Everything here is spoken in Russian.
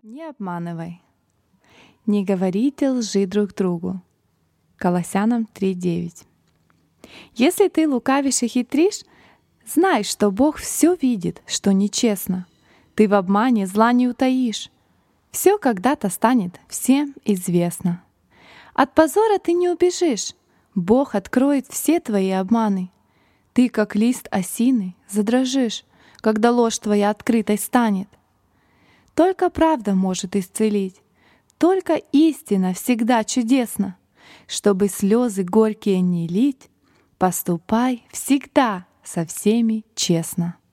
Не обманывай. Не говорите лжи друг другу. Колоссянам 3:9. Если ты лукавишь и хитришь, знай, что Бог все видит, что нечестно. Ты в обмане зла не утаишь. Все когда-то станет всем известно. От позора ты не убежишь. Бог откроет все твои обманы. Ты, как лист осины, задрожишь, когда ложь твоя открытой станет. Только правда может исцелить, только истина всегда чудесна. Чтобы слезы горькие не лить, поступай всегда со всеми честно.